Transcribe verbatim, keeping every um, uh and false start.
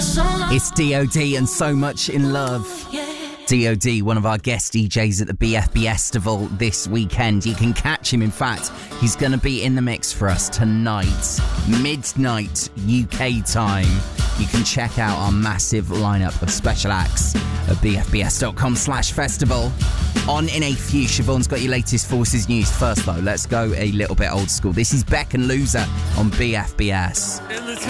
It's D O D and So Much in Love. D O D, one of our guest D Js at the B F B Festival this weekend. You can catch him, in fact, he's going to be in the mix for us tonight, midnight U K time. You can check out our massive lineup of special acts at bfbs.com slash festival. On in a few, Siobhan's got your latest Forces news. First though, let's go a little bit old school. This is Beck and Loser on B F B S.